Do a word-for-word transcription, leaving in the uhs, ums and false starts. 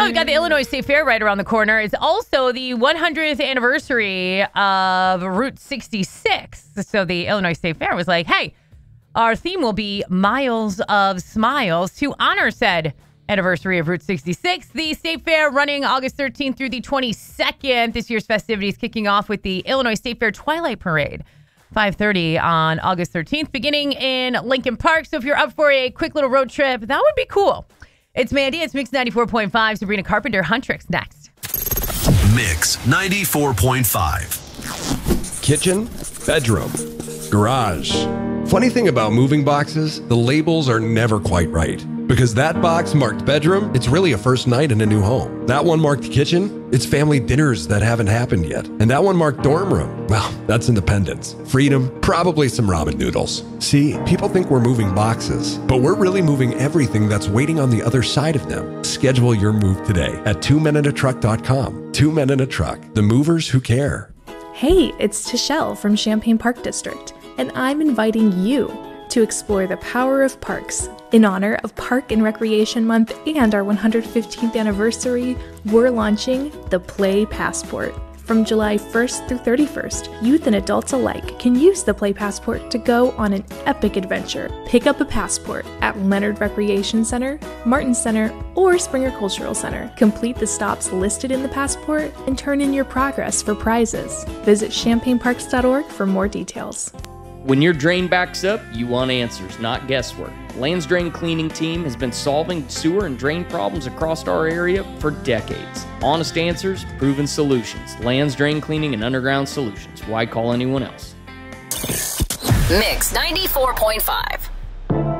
Oh, we've got the Illinois State Fair right around the corner. It's also the one hundredth anniversary of Route sixty-six. So the Illinois State Fair was like, hey, our theme will be Miles of Smiles to honor said anniversary of Route sixty-six. The State Fair running August thirteenth through the twenty-second. This year's festivities kicking off with the Illinois State Fair Twilight Parade. five thirty on August thirteenth, beginning in Lincoln Park. So if you're up for a quick little road trip, that would be cool. It's Mandy. It's Mix ninety-four point five. Sabrina Carpenter, Huntrix next. Mix ninety-four point five. Kitchen, bedroom, garage. Funny thing about moving boxes, the labels are never quite right. Because that box marked bedroom, it's really a first night in a new home. That one marked kitchen, it's family dinners that haven't happened yet. And that one marked dorm room, well, that's independence. Freedom, probably some ramen noodles. See, people think we're moving boxes, but we're really moving everything that's waiting on the other side of them. Schedule your move today at two men in a truck dot com. Two Men in a Truck, the movers who care. Hey, it's Tashelle from Champaign Park District, and I'm inviting you to explore the power of parks. In honor of Park and Recreation Month and our one hundred fifteenth anniversary, we're launching the Play Passport. From July first through thirty-first, youth and adults alike can use the Play Passport to go on an epic adventure. Pick up a passport at Leonard Recreation Center, Martin Center, or Springer Cultural Center. Complete the stops listed in the passport and turn in your progress for prizes. Visit champaign parks dot org for more details. When your drain backs up, you want answers, not guesswork. Land's Drain Cleaning Team has been solving sewer and drain problems across our area for decades. Honest answers, proven solutions. Land's Drain Cleaning and Underground Solutions. Why call anyone else? Mix ninety-four point five.